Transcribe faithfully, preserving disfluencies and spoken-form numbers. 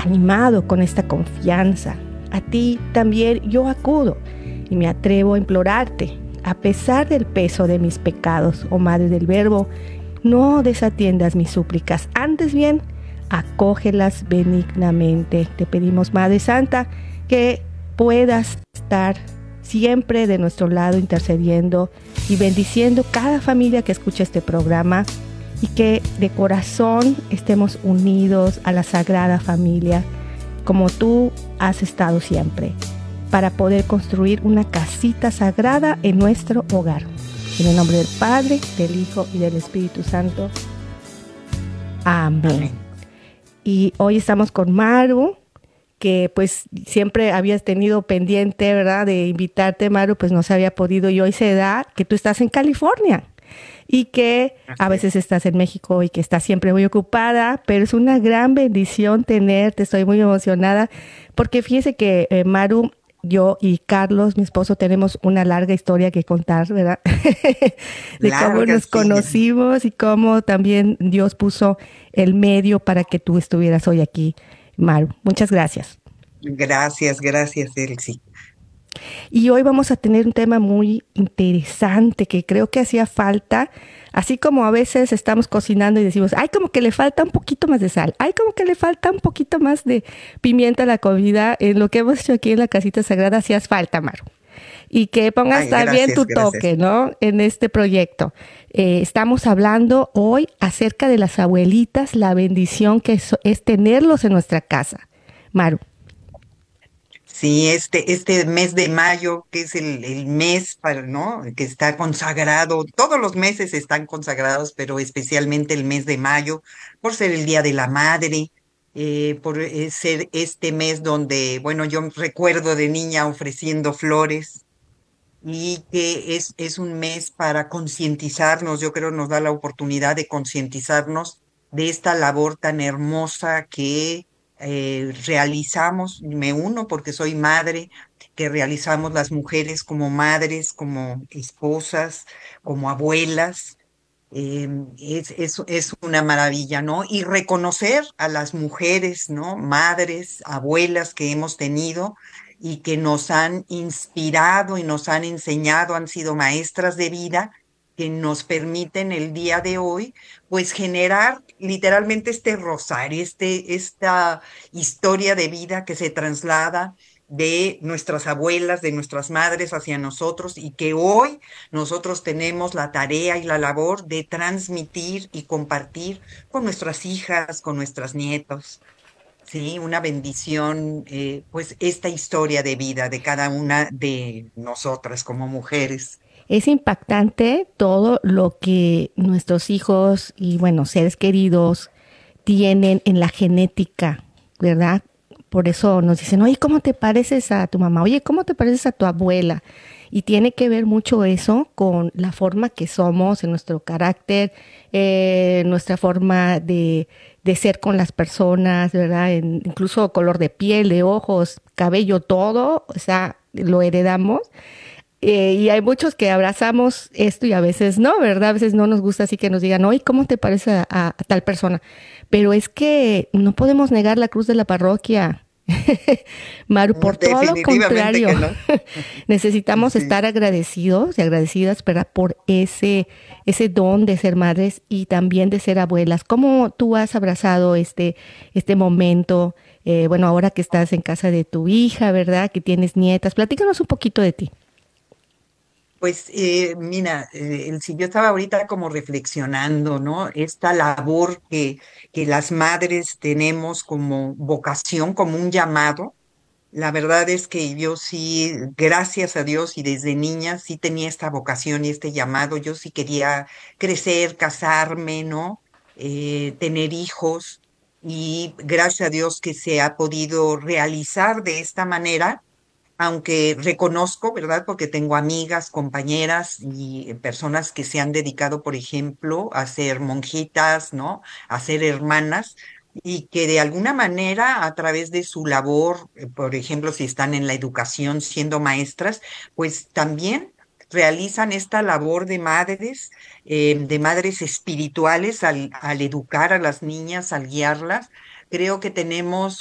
animado con esta confianza, a ti también yo acudo y me atrevo a implorarte, a pesar del peso de mis pecados, oh Madre del Verbo, no desatiendas mis súplicas, antes bien, acógelas benignamente. Te pedimos, Madre Santa, que puedas estar siempre de nuestro lado intercediendo y bendiciendo cada familia que escucha este programa y que de corazón estemos unidos a la Sagrada Familia como tú has estado siempre, para poder construir una casita sagrada en nuestro hogar. En el nombre del Padre, del Hijo y del Espíritu Santo. Amén. Amén. Y hoy estamos con Maru, que pues siempre habías tenido pendiente, ¿verdad?, de invitarte, Maru, pues no se había podido y hoy se da que tú estás en California y que a veces estás en México y que estás siempre muy ocupada, pero es una gran bendición tenerte, estoy muy emocionada, porque fíjese que eh, Maru, yo y Carlos, mi esposo, tenemos una larga historia que contar, ¿verdad? De larga, cómo nos sí. conocimos y cómo también Dios puso el medio para que tú estuvieras hoy aquí, Maru. Muchas gracias. Gracias, gracias, Elsie. Y hoy vamos a tener un tema muy interesante que creo que hacía falta, así como a veces estamos cocinando y decimos, ay, como que le falta un poquito más de sal, ay, como que le falta un poquito más de pimienta a la comida, en lo que hemos hecho aquí en la Casita Sagrada hacías falta, Maru. Y que pongas ay, también gracias, tu gracias. toque, ¿no?, en este proyecto. Eh, estamos hablando hoy acerca de las abuelitas, la bendición que es, es tenerlos en nuestra casa. Maru. Sí, este, este mes de mayo, que es el, el mes para, ¿no?, que está consagrado, todos los meses están consagrados, pero especialmente el mes de mayo, por ser el Día de la Madre, eh, por eh, ser este mes donde, bueno, yo recuerdo de niña ofreciendo flores, y que es, es un mes para concientizarnos, yo creo nos da la oportunidad de concientizarnos de esta labor tan hermosa que eh, realizamos, me uno porque soy madre, que realizamos las mujeres como madres, como esposas, como abuelas. Eh, es, es, es una maravilla, ¿no? Y reconocer a las mujeres, ¿no?, madres, abuelas que hemos tenido y que nos han inspirado y nos han enseñado, han sido maestras de vida, que nos permiten el día de hoy, pues generar literalmente este rosario, este, esta historia de vida que se traslada de nuestras abuelas, de nuestras madres hacia nosotros, y que hoy nosotros tenemos la tarea y la labor de transmitir y compartir con nuestras hijas, con nuestros nietos. Sí, una bendición, eh, pues esta historia de vida de cada una de nosotras como mujeres. Es impactante todo lo que nuestros hijos y, bueno, seres queridos tienen en la genética, ¿verdad? Por eso nos dicen, oye, ¿cómo te pareces a tu mamá? Oye, ¿cómo te pareces a tu abuela? Y tiene que ver mucho eso con la forma que somos, en nuestro carácter, eh, nuestra forma de, de ser con las personas, ¿verdad? En, incluso color de piel, de ojos, cabello, todo, o sea, lo heredamos. Eh, y hay muchos que abrazamos esto y a veces no, ¿verdad? A veces no nos gusta así que nos digan, oye, ¿cómo te parece a, a, a tal persona? Pero es que no podemos negar la cruz de la parroquia. Maru, por todo lo contrario, que no. necesitamos sí. estar agradecidos y agradecidas, ¿verdad?, por ese, ese don de ser madres y también de ser abuelas. ¿Cómo tú has abrazado este, este momento? Eh, bueno, ahora que estás en casa de tu hija, ¿verdad?, que tienes nietas. Platícanos un poquito de ti. Pues eh, mira, eh, si yo estaba ahorita como reflexionando, ¿no? Esta labor que, que las madres tenemos como vocación, como un llamado. La verdad es que yo sí, gracias a Dios, y desde niña sí tenía esta vocación y este llamado. Yo sí quería crecer, casarme, ¿no? Eh, tener hijos, y gracias a Dios que se ha podido realizar de esta manera, aunque reconozco, ¿verdad? Porque tengo amigas, compañeras y personas que se han dedicado, por ejemplo, a ser monjitas, ¿no? A ser hermanas, y que de alguna manera a través de su labor, eh, por ejemplo, si están en la educación siendo maestras, pues también realizan esta labor de madres, eh, de madres espirituales al, al educar a las niñas, al guiarlas. Creo que tenemos